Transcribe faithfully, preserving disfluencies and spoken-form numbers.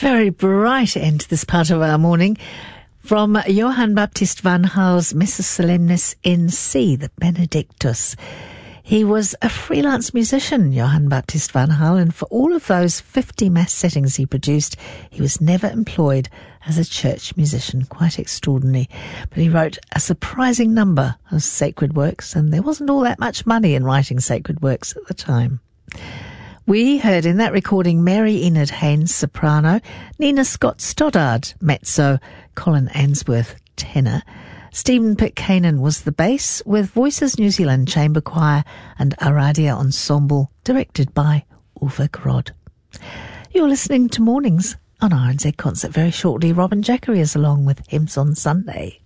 Very bright end to this part of our morning from Johann Baptist van Haal's Missa Solemnis in C, the Benedictus. He was a freelance musician, Johann Baptist van Haal, and for all of those fifty mass settings he produced, he was never employed as a church musician. Quite extraordinary. But he wrote a surprising number of sacred works, and there wasn't all that much money in writing sacred works at the time. We heard in that recording Mary Enid Haynes, soprano, Nina Scott Stoddard, mezzo, Colin Ainsworth, tenor. Stephen Pitcairn was the bass, with Voices New Zealand Chamber Choir and Aradia Ensemble, directed by Uwe Grod. You're listening to Mornings on R N Z Concert. Very shortly, Robin Jackery is along with Hymns on Sunday.